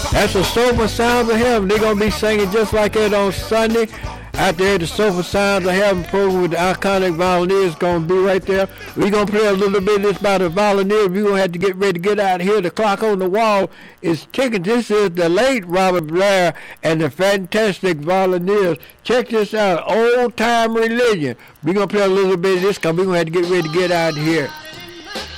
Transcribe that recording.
That's the Soulful Sounds of Heaven. They're going to be singing just like that on Sunday. Out there, the Soulful Sounds of Heaven program with the iconic Volunteers going to be right there. We're going to play a little bit of this by the Volunteers. We're going to have to get ready to get out of here. The clock on the wall is ticking. This is the late Robert Blair and the fantastic Volunteers. Check this out, Old Time Religion. We're going to play a little bit of this because we're going to have to get ready to get out of here.